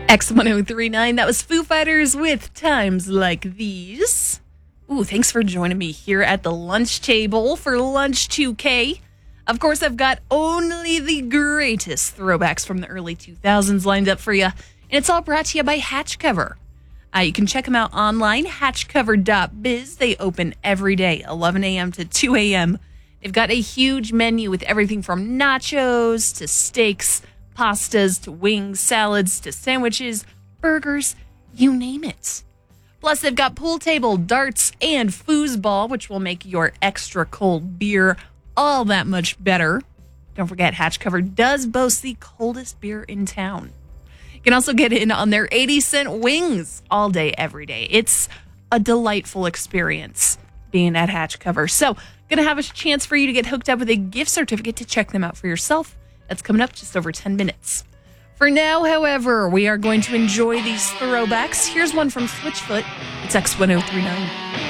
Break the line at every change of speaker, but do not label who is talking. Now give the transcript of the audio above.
X1039, that was Foo Fighters with Times Like These. Ooh, thanks for joining me here at the lunch table for Lunch 2K. Of course, I've got only the greatest throwbacks from the early 2000s lined up for you, and it's all brought to you by Hatch Cover. You can check them out online, hatchcover.biz. They open every day, 11 a.m. to 2 a.m. They've got a huge menu with everything from nachos to steaks, pastas to wings, salads to sandwiches, burgers, you name it. Plus, they've got pool table, darts, and foosball, which will make your extra cold beer all that much better. Don't forget, Hatch Cover does boast the coldest beer in town. You can also get in on their 80-cent wings all day, every day. It's a delightful experience being at Hatch Cover. So, going to have a chance for you to get hooked up with a gift certificate to check them out for yourself. That's coming up just over 10 minutes. For now, however, we are going to enjoy these throwbacks. Here's one from Switchfoot. It's X1039.